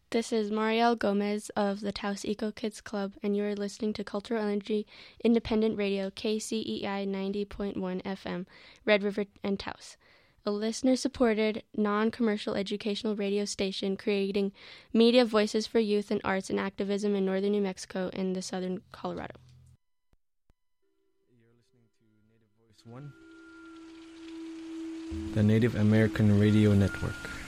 This is Marielle Gomez of the Taos Eco Kids Club, and you are listening to Cultural Energy Independent Radio, KCEI 90.1 FM, Red River and Taos, a listener-supported, non-commercial educational radio station creating media voices for youth and arts and activism in northern New Mexico and the southern Colorado. You're listening to Native Voice One, the Native American Radio Network.